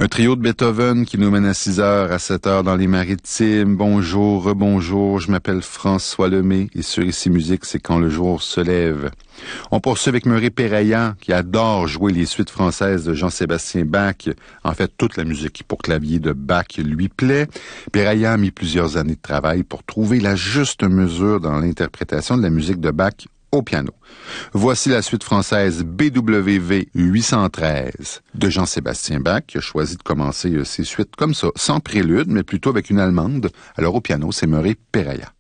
Un trio de Beethoven qui nous mène à 6h, à 7h dans les Maritimes. Bonjour, rebonjour, je m'appelle François Lemay et sur Ici Musique, c'est quand le jour se lève. On poursuit avec Murray Péraillant qui adore jouer les suites françaises de Jean-Sébastien Bach. En fait, toute la musique pour clavier de Bach lui plaît. Péraillant a mis plusieurs années de travail pour trouver la juste mesure dans l'interprétation de la musique de Bach au piano. Voici la suite française BWV 813 de Jean-Sébastien Bach, qui a choisi de commencer ses suites comme ça, sans prélude, mais plutôt avec une allemande. Alors au piano, c'est Murray Péraillant.